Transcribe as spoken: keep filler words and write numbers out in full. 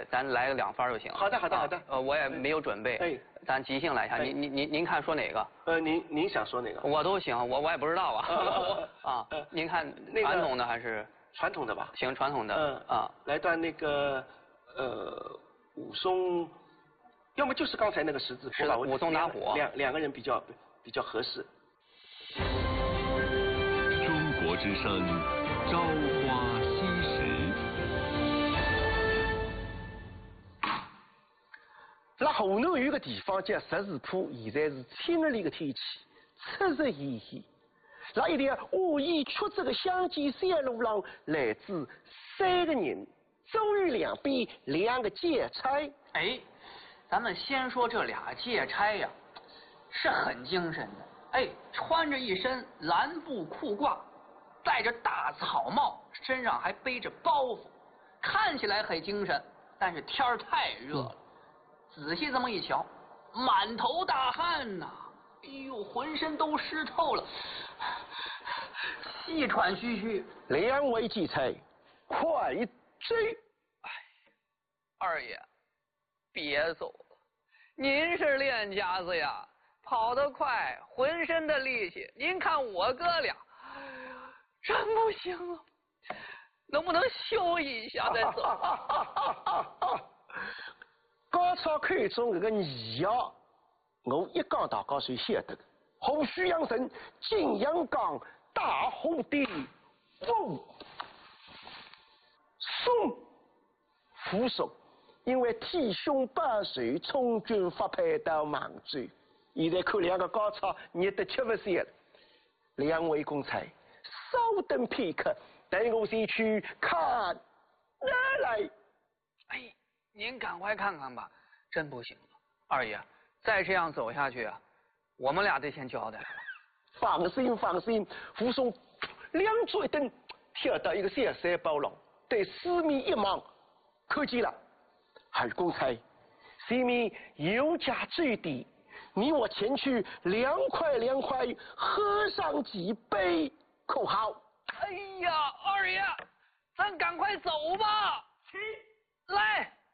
咱来个两番就行。 好的，好的，好的。 呃，我也没有准备， 哎， 咱即兴来一下。您您您您看说哪个？ 呃，您您想说哪个？ 我都行，我我也不知道啊。啊，您看传统的还是？ 传统的吧。 行，传统的。 嗯啊， 来段那个呃武松，要么就是刚才那个十字谱吧。 武松打虎。 两两个人比较比较合适。 中国之声，朝花夕拾。 那河南有个地方叫十字铺，现在是清日里的天气，赤日炎炎。那一条恶意曲折的乡间小路上，来自三个人，走于两边两个劫差。 哎，咱们先说这俩劫差呀，是很精神的。哎，穿着一身蓝布裤褂，戴着大草帽，身上还背着包袱，看起来很精神，但是天儿太热了。仔细这么一瞧，满头大汗呐、啊，哎呦，浑身都湿透了，气喘吁吁。 两位劫差，快追！ 哎，二爷，别走了，您是练家子呀，跑得快，浑身的力气，您看我哥俩，哎呀，真不行啊，能不能休息一下再走？ 高超看中这个你呀，我一讲大家谁晓得的？虎须养生，金阳冈，大虎地，风松扶手，因为天凶百岁，从军发配到满洲。现在看两个高超，你的吃不消了。两位公差，稍等片刻，等我先去看哪来。 哎。您赶快看看吧，真不行了，二爷，再这样走下去啊，我们俩得先交代了。 放心放心，武松两脚一蹬，跳到一个小山包上，对四面一望，看见了，二公差，前面有家之地，你我前去两块两块，喝上几杯，可好？ 哎呀，二爷，咱赶快走吧。来。